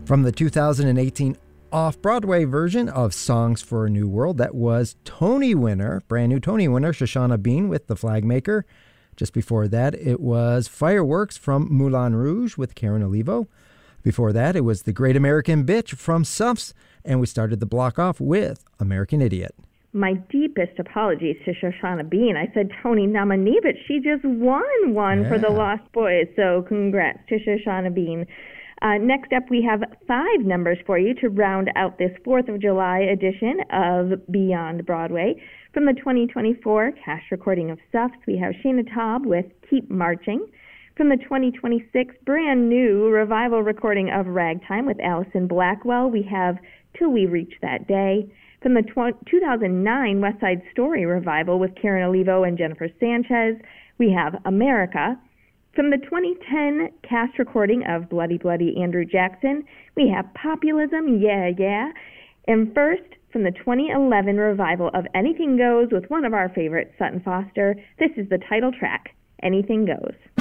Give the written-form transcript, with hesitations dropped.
From the 2018 off-Broadway version of Songs for a New World, that was Tony winner, brand new Tony winner, Shoshana Bean with The Flag Maker. Just before that, it was Fireworks from Moulin Rouge with Karen Olivo. Before that, it was The Great American Bitch from Suffs, and we started the block off with American Idiot. My deepest apologies to Shoshana Bean. I said Tony nominee, but she just won one for The Lost Boys, so congrats to Shoshana Bean. Next up, we have 5 numbers for you to round out this 4th of July edition of Beyond Broadway. From the 2024 cast recording of Suffs, we have Shana Taub with Keep Marching. From the 2026 brand new revival recording of Ragtime with Alison Blackwell, we have Till We Reach That Day. From the 2009 West Side Story revival with Karen Olivo and Jennifer Sanchez, we have America. From the 2010 cast recording of Bloody Bloody Andrew Jackson, we have Populism, Yeah, Yeah. And first, from the 2011 revival of Anything Goes with one of our favorites, Sutton Foster, this is the title track, Anything Goes.